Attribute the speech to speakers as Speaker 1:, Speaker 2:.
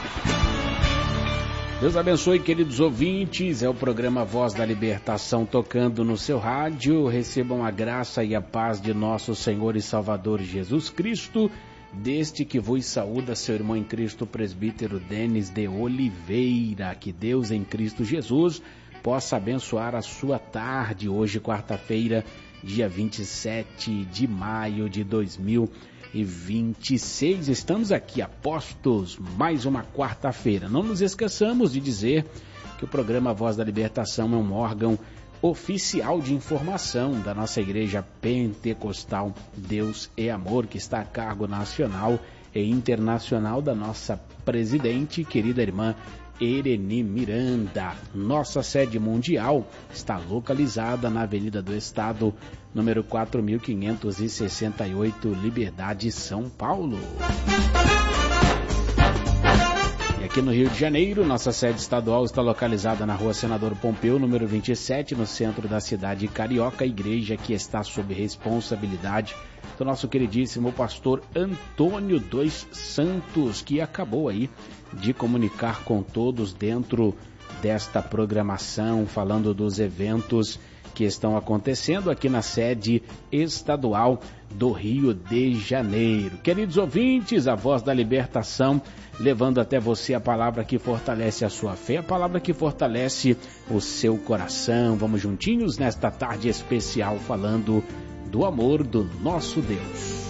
Speaker 1: Deus abençoe, queridos ouvintes. É o programa Voz da Libertação tocando no seu rádio. Recebam a graça e a paz de nosso Senhor e Salvador Jesus Cristo. Deste que vos saúda seu irmão em Cristo, presbítero Denis de Oliveira. Que Deus em Cristo Jesus possa abençoar a sua tarde. Hoje, quarta-feira, dia 27 de maio de 2026. Estamos aqui, apostos, mais uma quarta-feira. Não nos esqueçamos de dizer que o programa Voz da Libertação é um órgão oficial de informação da nossa Igreja Pentecostal Deus é Amor, que está a cargo nacional e internacional da nossa presidente, querida irmã Ereni Miranda. Nossa sede mundial está localizada na Avenida do Estado, número 4568, Liberdade, São Paulo. E aqui no Rio de Janeiro, nossa sede estadual está localizada na Rua Senador Pompeu, número 27, no centro da cidade carioca, igreja que está sob responsabilidade do nosso queridíssimo pastor Antônio dos Santos, que acabou aí de comunicar com todos dentro desta programação, falando dos eventos que estão acontecendo aqui na sede estadual do Rio de Janeiro. Queridos ouvintes, a Voz da Libertação, levando até você a palavra que fortalece a sua fé, a palavra que fortalece o seu coração. Vamos juntinhos nesta tarde especial falando do amor do nosso Deus.